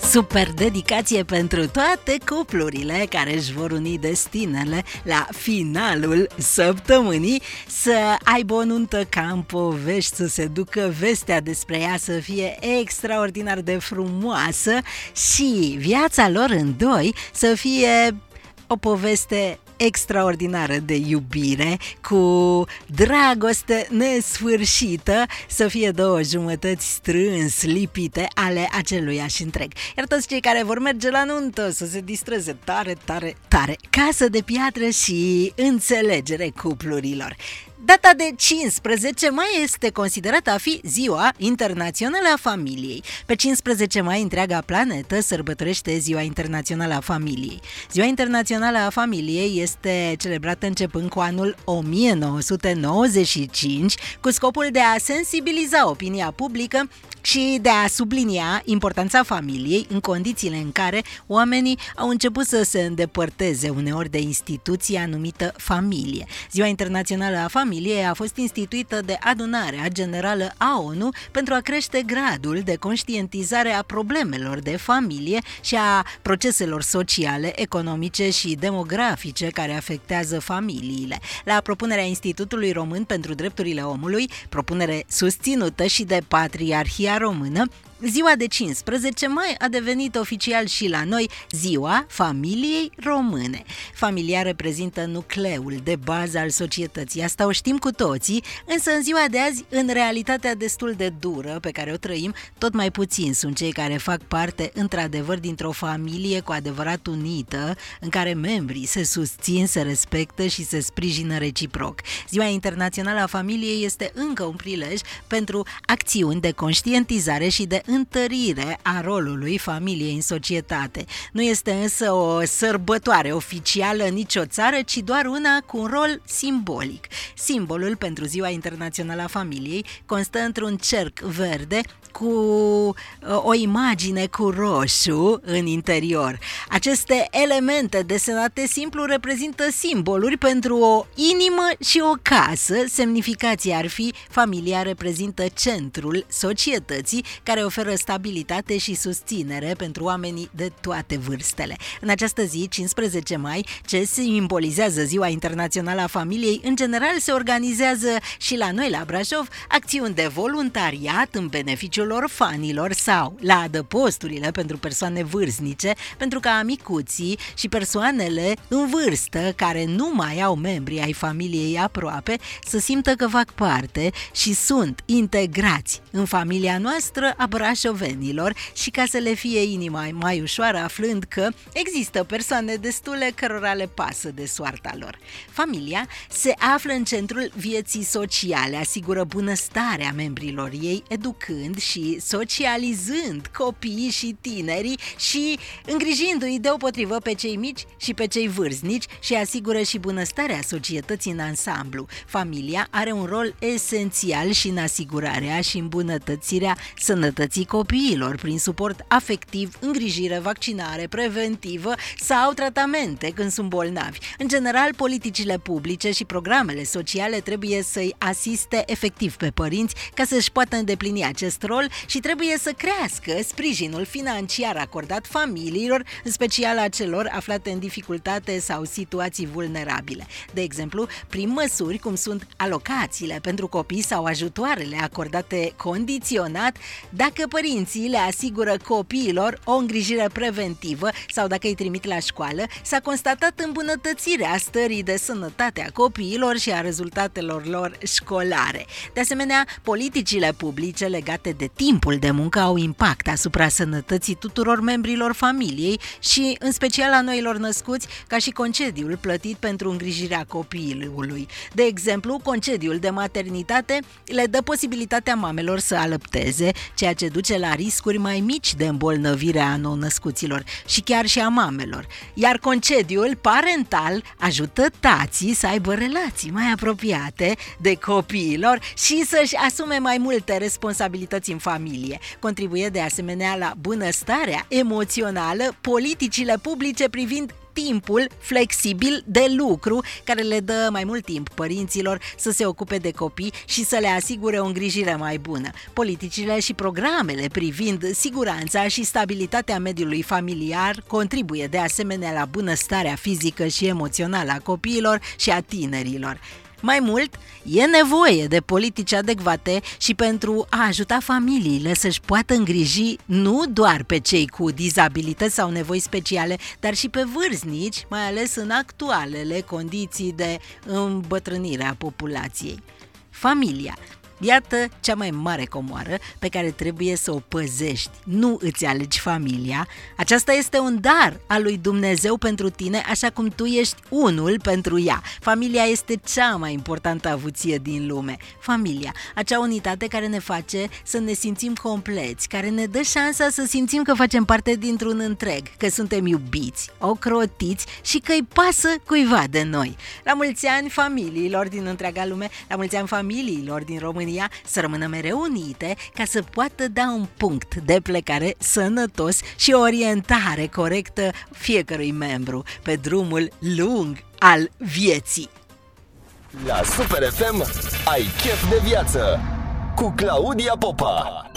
Super dedicație pentru toate cuplurile care își vor uni destinele la finalul săptămânii, să aibă o nuntă ca în povești, să se ducă vestea despre ea să fie extraordinar de frumoasă și viața lor în doi să fie o poveste extraordinară de iubire, cu dragoste nesfârșită, să fie două jumătăți strâns lipite ale aceluiași întreg. Iar toți cei care vor merge la nuntă să se distreze tare, tare, tare. Casă de piatră și înțelegere cuplurilor. Data de 15 mai este considerată a fi Ziua Internațională a Familiei. Pe 15 mai întreaga planetă sărbătorește Ziua Internațională a Familiei. Ziua Internațională a Familiei este celebrată începând cu anul 1995 cu scopul de a sensibiliza opinia publică și de a sublinia importanța familiei în condițiile în care oamenii au început să se îndepărteze uneori de instituția numită familie. Ziua Internațională a Familiei a fost instituită de Adunarea Generală a ONU pentru a crește gradul de conștientizare a problemelor de familie și a proceselor sociale, economice și demografice care afectează familiile. La propunerea Institutului Român pentru Drepturile Omului, propunere susținută și de Patriarhia Română, ziua de 15 mai a devenit oficial și la noi Ziua Familiei Române. Familia reprezintă nucleul de bază al societății, asta o știm cu toții, însă în ziua de azi, în realitatea destul de dură pe care o trăim, tot mai puțini sunt cei care fac parte într-adevăr dintr-o familie cu adevărat unită, în care membrii se susțin, se respectă și se sprijină reciproc. Ziua Internațională a Familiei este încă un prilej pentru acțiuni de conștientizare și de întărire a rolului familiei în societate. Nu este însă o sărbătoare oficială în nicio țară, ci doar una cu un rol simbolic. Simbolul pentru Ziua Internațională a Familiei constă într-un cerc verde cu o imagine cu roșu în interior. Aceste elemente desenate simplu reprezintă simboluri pentru o inimă și o casă. Semnificația ar fi: familia reprezintă centrul societății care oferă stabilitate și susținere pentru oamenii de toate vârstele. În această zi, 15 mai, ce simbolizează Ziua Internațională a Familiei, în general se organizează și la noi la Brașov acțiuni de voluntariat în beneficiul orfanilor sau la adăposturile pentru persoane vârstnice, pentru ca amicuții și persoanele în vârstă care nu mai au membri ai familiei aproape să simtă că fac parte și sunt integrați în familia noastră a brașovenilor și ca să le fie inima mai ușoară aflând că există persoane destule cărora le pasă de soarta lor. Familia se află în centrul vieții sociale, asigură bunăstarea membrilor ei, educând și socializând copiii și tinerii și îngrijindu-i deopotrivă pe cei mici și pe cei vârstnici și asigură și bunăstarea societății în ansamblu. Familia are un rol esențial și în asigurarea și îmbunătățirea sănătății copiilor prin suport afectiv, îngrijire, vaccinare preventivă sau tratamente când sunt bolnavi. În general, politicile publice și programele sociale trebuie să-i asiste efectiv pe părinți ca să-și poată îndeplini acest rol și trebuie să crească sprijinul financiar acordat familiilor, în special acelor aflate în dificultate sau situații vulnerabile. De exemplu, prin măsuri cum sunt alocațiile pentru copii sau ajutoarele acordate condiționat, dacă părinții le asigură copiilor o îngrijire preventivă sau dacă îi trimit la școală, s-a constatat îmbunătățirea stării de sănătate a copiilor și a rezultatelor lor școlare. De asemenea, politicile publice legate de timpul de muncă au impact asupra sănătății tuturor membrilor familiei și în special a noilor născuți, ca și concediul plătit pentru îngrijirea copilului. De exemplu, concediul de maternitate le dă posibilitatea mamelor să alăpteze, ceea ce duce la riscuri mai mici de îmbolnăvire a nou-născuților și chiar și a mamelor. Iar concediul parental ajută tații să aibă relații mai apropiate de copiilor și să-și asume mai multe responsabilități în familie. Contribuie de asemenea la bunăstarea emoțională politicile publice privind timpul flexibil de lucru care le dă mai mult timp părinților să se ocupe de copii și să le asigure o îngrijire mai bună. Politicile și programele privind siguranța și stabilitatea mediului familiar contribuie de asemenea la bunăstarea fizică și emoțională a copiilor și a tinerilor. Mai mult, e nevoie de politici adecvate și pentru a ajuta familiile să-și poată îngriji nu doar pe cei cu dizabilități sau nevoi speciale, dar și pe vârstnici, mai ales în actualele condiții de îmbătrânire a populației. Familia. Iată cea mai mare comoară pe care trebuie să o păzești. Nu îți alegi familia. Aceasta este un dar al lui Dumnezeu pentru tine, așa cum tu ești unul pentru ea. Familia este cea mai importantă avuție din lume. Familia, acea unitate care ne face să ne simțim compleți, care ne dă șansa să simțim că facem parte dintr-un întreg, că suntem iubiți, ocrotiți și că îi pasă cuiva de noi. La mulți ani familiilor din întreaga lume, la mulți ani familiilor din România, să rămână mereu unite ca să poată da un punct de plecare sănătos și o orientare corectă fiecărui membru pe drumul lung al vieții. La Super FM ai chef de viață cu Claudia Popa.